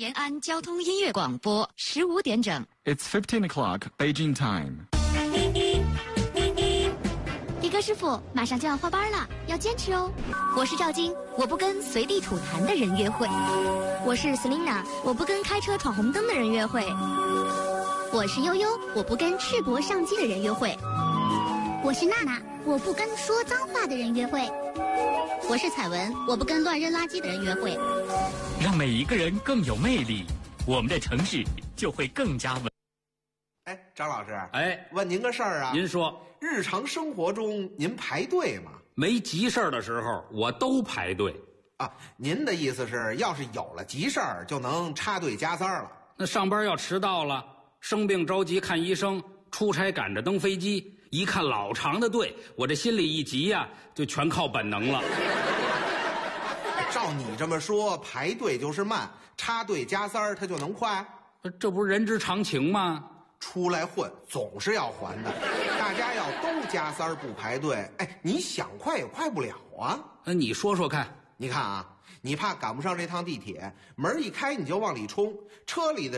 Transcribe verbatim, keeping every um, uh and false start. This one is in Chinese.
延安交通音乐广播，十五点整。 It's fifteen o'clock Beijing time. 迪哥师傅，马上就要换班了，要坚持哦。我是赵晶，我不跟随地吐痰的人约会。我是 Selina， 我不跟开车闯红灯的人约会。我是悠悠，我不跟赤膊上机的人约会。 我是娜娜，我不跟说脏话的人约会。 我是彩文，我不跟乱扔垃圾的人约会。 让每一个人更有魅力，我们的城市就会更加稳。 哎，张老师， 哎， 问您个事儿啊。 您说， 日常生活中您排队吗？ 没急事儿的时候，我都排队。 啊，您的意思是，要是有了急事儿，就能插队加塞儿了？ 那上班要迟到了，生病着急看医生，出差赶着登飞机，一看老长的队，我这心里一急呀、啊，就全靠本能了。 照你这么说，排队就是慢，插队加塞儿它就能快？ 这不是人之常情吗？ 出来混总是要还的，大家要都加塞儿不排队，哎，你想快也快不了啊。 那你说说看。 你看啊，你怕赶不上这趟地铁，门一开你就往里冲，车里的